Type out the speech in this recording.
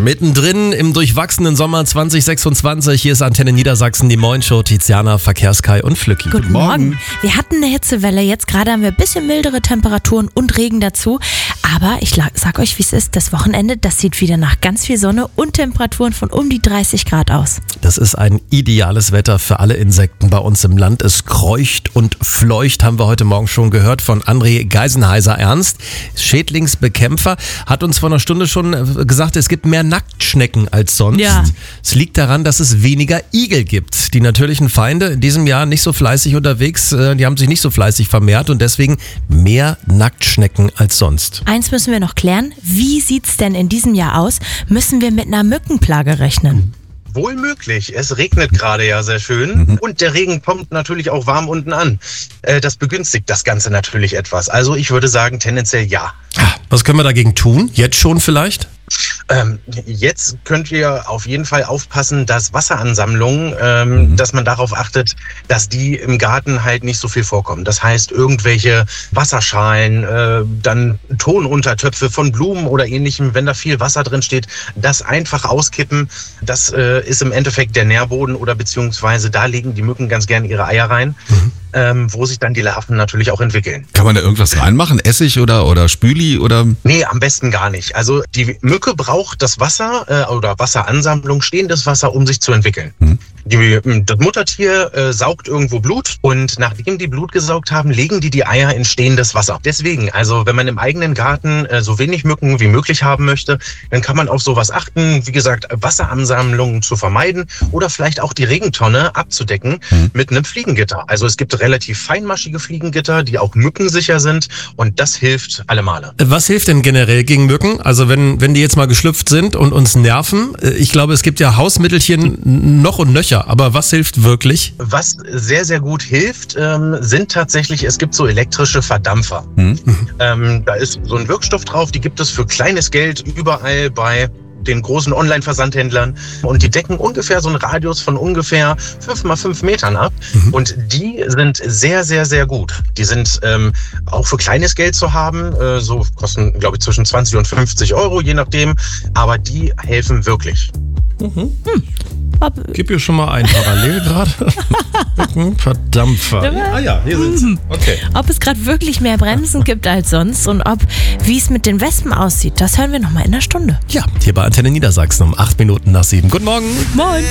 Mittendrin im durchwachsenen Sommer 2026. Hier ist Antenne Niedersachsen, die Moin-Show. Tiziana, Verkehrskai und Flücki. Guten Morgen. Wir hatten eine Hitzewelle. Jetzt gerade haben wir ein bisschen mildere Temperaturen und Regen dazu. Aber ich sag euch, wie es ist. Das Wochenende, das sieht wieder nach ganz viel Sonne und Temperaturen von um die 30 Grad aus. Das ist ein ideales Wetter für alle Insekten bei uns im Land. Es kreucht und fleucht, haben wir heute Morgen schon gehört von André Geisenheiser-Ernst, Schädlingsbekämpfer, hat uns vor einer Stunde schon gesagt, es gibt mehr Nacktschnecken als sonst. Ja. Es liegt daran, dass es weniger Igel gibt. Die natürlichen Feinde in diesem Jahr nicht so fleißig unterwegs, die haben sich nicht so fleißig vermehrt und deswegen mehr Nacktschnecken als sonst. Eins müssen wir noch klären. Wie sieht's denn in diesem Jahr aus? Müssen wir mit einer Mückenplage rechnen? Wohl möglich. Es regnet gerade ja sehr schön und der Regen kommt natürlich auch warm unten an. Das begünstigt das Ganze natürlich etwas. Also ich würde sagen tendenziell ja. Was können wir dagegen tun? Jetzt schon vielleicht? Jetzt könnt ihr auf jeden Fall aufpassen, dass Wasseransammlungen, dass man darauf achtet, dass die im Garten halt nicht so viel vorkommen. Das heißt, irgendwelche Wasserschalen, dann Tonuntertöpfe von Blumen oder ähnlichem, wenn da viel Wasser drin steht, das einfach auskippen. Das ist im Endeffekt der Nährboden oder beziehungsweise da legen die Mücken ganz gerne ihre Eier rein, wo sich dann die Larven natürlich auch entwickeln. Kann man da irgendwas reinmachen? Essig oder Spüli oder? Nee, am besten gar nicht. Also die Mücke braucht das Wasser oder Wasseransammlung, stehendes Wasser, um sich zu entwickeln. Das Muttertier saugt irgendwo Blut und nachdem die Blut gesaugt haben, legen die Eier in stehendes Wasser. Deswegen, also wenn man im eigenen Garten so wenig Mücken wie möglich haben möchte, dann kann man auf sowas achten, wie gesagt, Wasseransammlungen zu vermeiden oder vielleicht auch die Regentonne abzudecken mit einem Fliegengitter. Also es gibt relativ feinmaschige Fliegengitter, die auch mückensicher sind und das hilft alle Male. Was hilft denn generell gegen Mücken? Also wenn die jetzt mal geschlüpft sind und uns nerven, ich glaube, es gibt ja Hausmittelchen noch und nöcher, aber was hilft wirklich? Was sehr, sehr gut hilft, sind tatsächlich, es gibt so elektrische Verdampfer. Da ist so ein Wirkstoff drauf, die gibt es für kleines Geld überall bei den großen Online-Versandhändlern und die decken ungefähr so einen Radius von ungefähr 5x5 Metern ab und die sind sehr, sehr, sehr gut. Die sind auch für kleines Geld zu haben, so kosten, glaube ich, zwischen 20 und 50 Euro, je nachdem, aber die helfen wirklich. Gib hier schon mal ein parallel gerade. Verdampfer. Ja, hier sind sie. Okay. Ob es gerade wirklich mehr Bremsen gibt als sonst und wie es mit den Wespen aussieht, das hören wir nochmal in einer Stunde. Ja, hier bei Antenne Niedersachsen um 8 Minuten nach 7. Guten Morgen. Moin.